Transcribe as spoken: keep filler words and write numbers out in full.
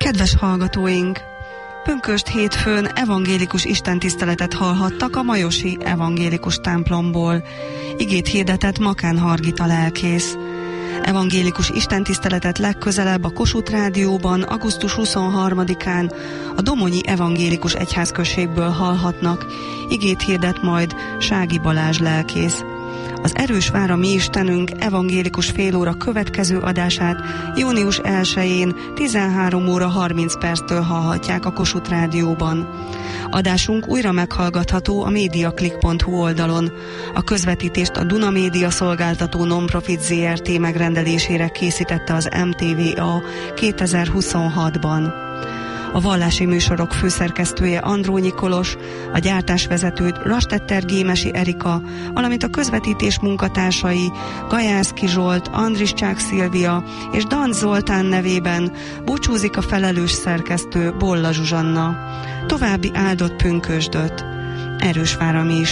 Kedves hallgatóink! Pünkösd hétfőn evangélikus istentiszteletet hallhattak a majosi evangélikus templomból. Igét hirdetett Makán Hargita lelkész. Evangélikus istentiszteletet legközelebb a Kossuth Rádióban augusztus huszonharmadikán a Domonyi Evangélikus Egyházközségből hallhatnak. Igét hirdet majd Sági Balázs lelkész. Az Erős vár a mi Istenünk evangélikus félóra következő adását június elsején tizenhárom óra harminc perctől hallhatják a Kossuth Rádióban. Adásunk újra meghallgatható a mediaclick pont hu oldalon. A közvetítést a Duna Média szolgáltató Nonprofit zé er té megrendelésére készítette az em té vé á kétezer-huszonhatban. A vallási műsorok főszerkesztője Andrónyi Kolos, a gyártásvezető Rastetter Gémesi Erika, valamint a közvetítés munkatársai Gajászki Zsolt, Andriszcsák Szilvia és Dan Zoltán nevében búcsúzik a felelős szerkesztő Bolla Zsuzsanna. További áldott pünkösdöt! Erős vár a mi